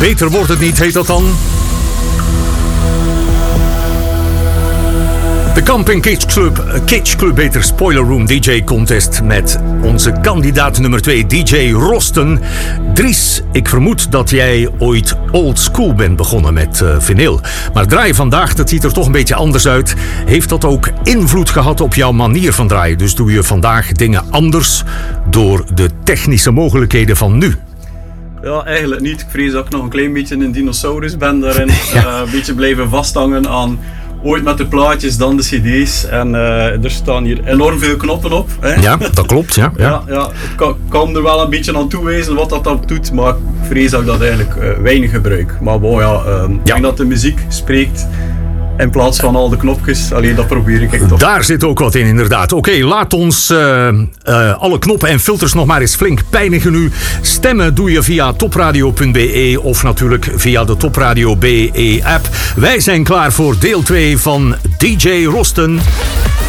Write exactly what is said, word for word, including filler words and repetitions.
Beter wordt het niet, heet dat dan? De Camping Kitsch Club, Kitsch Club beter Spoiler Room D J Contest met onze kandidaat nummer twee, D J Rosten. Dries, ik vermoed dat jij ooit old school bent begonnen met uh, vinyl. Maar draaien vandaag, dat ziet er toch een beetje anders uit. Heeft dat ook invloed gehad op jouw manier van draaien? Dus doe je vandaag dingen anders door de technische mogelijkheden van nu? Ja, eigenlijk niet. Ik vrees dat ik nog een klein beetje een dinosaurus ben daarin. Ja. Uh, een beetje blijven vasthangen aan ooit met de plaatjes, dan de cd's. En uh, er staan hier enorm veel knoppen op. Hè? Ja, dat klopt. Ja, ja. ja, ja ik kan, kan er wel een beetje aan toewijzen wat dat dan doet, maar ik vrees dat ik dat eigenlijk uh, weinig gebruik. Maar bon, ja, uh, ik ja. denk dat de muziek spreekt in plaats van al de knopjes. Alleen dat probeer ik toch. Daar zit ook wat in, inderdaad. Oké, okay, laat ons uh, uh, alle knoppen en filters nog maar eens flink pijnigen nu. Stemmen doe je via topradio punt b e of natuurlijk via de Topradio B E app. Wij zijn klaar voor deel twee van D J Rosten.